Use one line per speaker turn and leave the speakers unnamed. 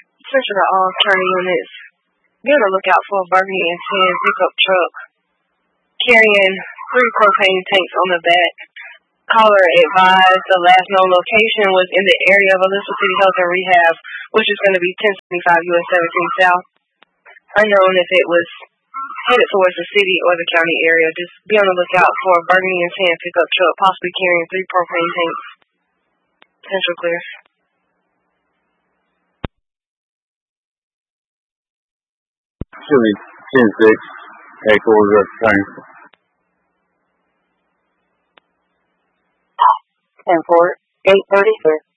Attention to all county units. Be on the lookout for a burgundy and tan pickup truck carrying 3 propane tanks on the back. Caller advised the last known location was in the area of Elizabeth City Health and Rehab, which is going to be 1075 US 17 South. Unknown if it was headed towards the city or the county area. Just be on the lookout for a burgundy and tan pickup truck, possibly carrying 3 propane tanks. Potential clear.
Chili 10-6, headquarters at the train.
10-4, 833.